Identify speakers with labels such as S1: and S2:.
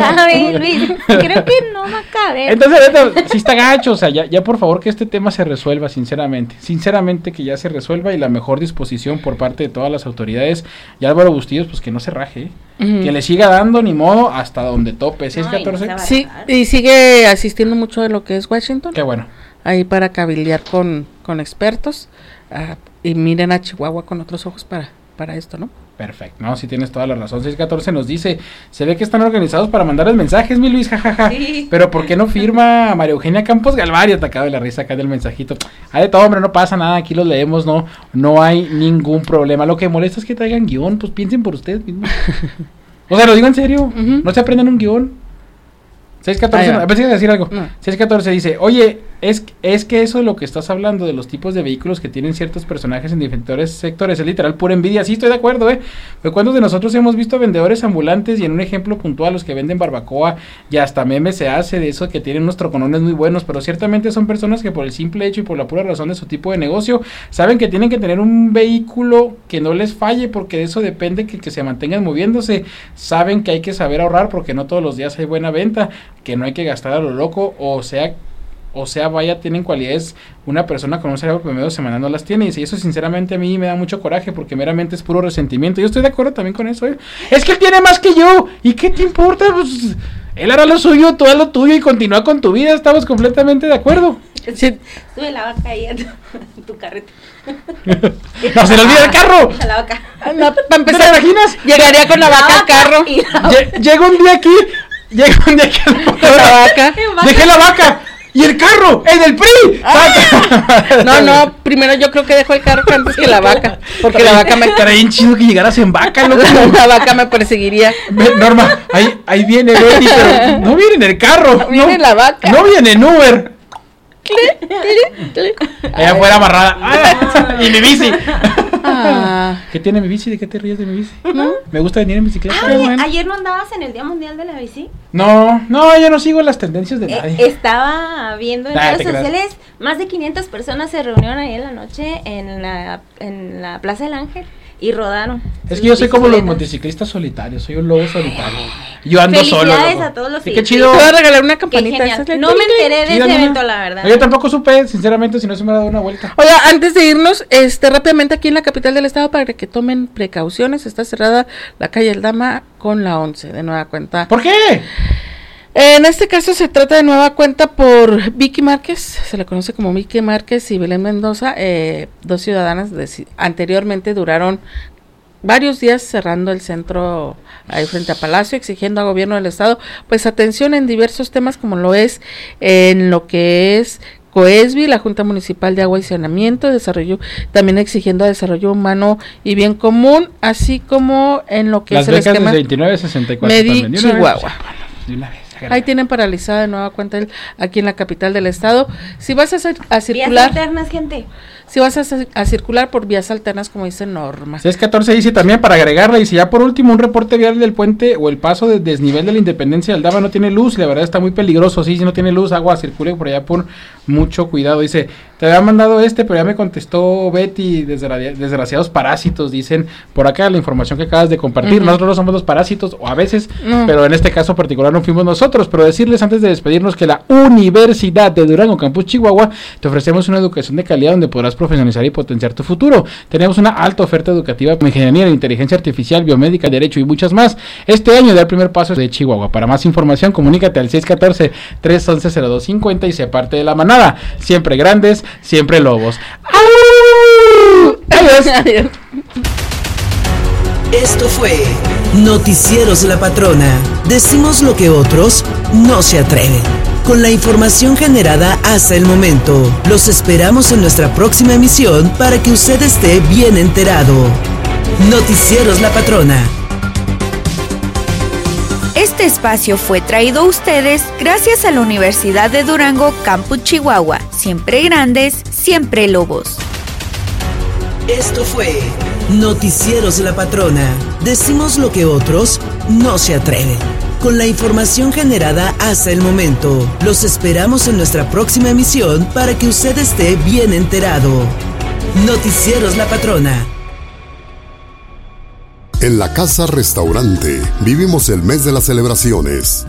S1: cabe, Luis. Creo que no va a caber.
S2: Entonces, ahorita, sí está gacho, o sea, ya por favor que este tema se resuelva, sinceramente que ya se resuelva y la mejor disposición por parte de todas las autoridades. Y Álvaro Bustillos, pues que no se raje, que le siga dando ni modo hasta donde tope. ¿Sí es 14?
S3: Sí, y sigue asistiendo mucho de lo que es Washington.
S2: Qué bueno.
S3: Ahí para cabildear con expertos, y miren a Chihuahua con otros ojos para esto, ¿no?
S2: Perfecto, no, sí tienes toda la razón. 614 nos dice, se ve que están organizados para mandarles mensajes, mi Luis, jajaja. Sí. Pero ¿por qué no firma María Eugenia Campos Galvario? Atacado de la risa acá del mensajito. De todo, hombre, no pasa nada, aquí los leemos, no hay ningún problema. Lo que molesta es que traigan guión, pues piensen por ustedes mismos. O sea, lo digo en serio, no se aprendan un guión. 614, pensé que decir algo. 614 dice, oye, es que eso de lo que estás hablando de los tipos de vehículos que tienen ciertos personajes en diferentes sectores es literal pura envidia. Sí, estoy de acuerdo, pero ¿cuántos de nosotros hemos visto vendedores ambulantes y en un ejemplo puntual los que venden barbacoa y hasta memes se hace de eso que tienen unos troconones muy buenos, pero ciertamente son personas que por el simple hecho y por la pura razón de su tipo de negocio saben que tienen que tener un vehículo que no les falle porque de eso depende que se mantengan moviéndose, saben que hay que saber ahorrar porque no todos los días hay buena venta, que no hay que gastar a lo loco, o sea, vaya, tienen cualidades, una persona con un salario promedio semanal no las tiene, y eso sinceramente a mí me da mucho coraje, porque meramente es puro resentimiento. Yo estoy de acuerdo también con eso, es que él tiene más que yo, ¿y qué te importa? Pues, él hará lo suyo, tú haz lo tuyo y continúa con tu vida, estamos completamente de acuerdo.
S1: Sí. Sube la vaca ahí en tu carreta.
S2: No, se le olvida el carro.
S1: La vaca.
S3: No, para empezar, ¿te imaginas? Llegaría con la vaca al carro.
S2: Llega un día aquí la vaca. Dejé la vaca. ¡Y el carro! ¡En el PRI!
S3: No, primero yo creo que dejo el carro antes que la vaca. Porque la vaca me...
S2: Estaría bien chido que llegaras en vaca, ¿no?
S3: La vaca me perseguiría.
S2: Norma, ahí viene Betty, pero no viene en el carro.
S3: No viene la vaca.
S2: No viene en Uber. Allá afuera amarrada. Y mi bici. ¿Qué tiene mi bici? ¿De qué te ríes de mi bici? ¿No? Me gusta venir en bicicleta.
S1: Bueno. ¿Ayer no andabas en el Día Mundial de la Bici?
S2: No, yo no sigo las tendencias de nadie.
S1: Estaba viendo en redes sociales, más de 500 personas se reunieron ahí en la noche en la Plaza del Ángel y rodaron.
S2: Es que yo soy como los motociclistas solitarios, soy un lobo solitario. Yo ando solo.
S1: Felicidades a todos los
S2: qué chido.
S3: Te voy a regalar una campanita.
S1: No me enteré de ese evento, la verdad.
S2: Yo tampoco supe, sinceramente, si no se me ha dado una vuelta.
S3: Oiga, antes de irnos, rápidamente aquí en la capital del estado para que tomen precauciones, está cerrada la calle Aldama con la 11, de nueva cuenta.
S2: ¿Por qué?
S3: En este caso se trata de nueva cuenta por Vicky Márquez, se le conoce como Vicky Márquez y Belén Mendoza, dos ciudadanas anteriormente duraron varios días cerrando el centro ahí frente a Palacio, exigiendo al gobierno del estado pues atención en diversos temas como lo es en lo que es COESBI, la Junta Municipal de Agua y Saneamiento, desarrollo, también exigiendo desarrollo humano y bien común, así como en lo que
S2: las
S3: es el
S2: esquema 2964
S3: Medi Chihuahua.
S2: De una vez.
S3: Ahí tienen paralizada de nueva cuenta aquí en la capital del estado. Si vas a circular...
S1: Vías alternas, gente.
S3: Si vas a circular por vías alternas, como dice Norma.
S2: 614 dice también para agregarla, dice ya por último un reporte vial del puente o el paso de desnivel de la Independencia de Aldama no tiene luz, la verdad está muy peligroso, sí, si no tiene luz, agua, circule por allá por mucho cuidado, dice, te había mandado pero ya me contestó Betty, desgraciados parásitos, dicen, por acá la información que acabas de compartir, nosotros no somos los parásitos, o a veces, pero en este caso particular no fuimos nosotros, pero decirles antes de despedirnos que la Universidad de Durango Campus Chihuahua te ofrecemos una educación de calidad donde podrás profesionalizar y potenciar tu futuro. Tenemos una alta oferta educativa como ingeniería, inteligencia artificial, biomédica, derecho y muchas más. Este año da el primer paso de Chihuahua. Para más información, comunícate al 614-311-0250 y sé parte de la manada. Siempre grandes, siempre lobos.
S3: Adiós.
S4: Esto fue Noticieros La Patrona. Decimos lo que otros no se atreven. Con la información generada hasta el momento, los esperamos en nuestra próxima emisión para que usted esté bien enterado. Noticieros La Patrona.
S5: Este espacio fue traído a ustedes gracias a la Universidad de Durango Campus Chihuahua. Siempre grandes, siempre lobos.
S4: Esto fue Noticieros La Patrona. Decimos lo que otros no se atreven. Con la información generada hasta el momento, los esperamos en nuestra próxima emisión para que usted esté bien enterado. Noticieros La Patrona.
S6: En la Casa Restaurante vivimos el mes de las celebraciones.